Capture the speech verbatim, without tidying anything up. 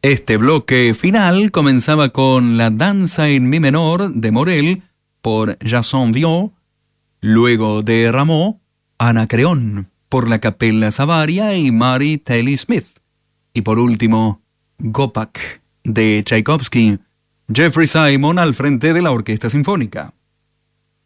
Este bloque final comenzaba con La danza en mi menor de Morel por Jason Viau, luego de Rameau, Anacreón por la Capella Savaria y Mary Telly Smith, y por último Gopak de Tchaikovsky, Jeffrey Simon al frente de la Orquesta Sinfónica.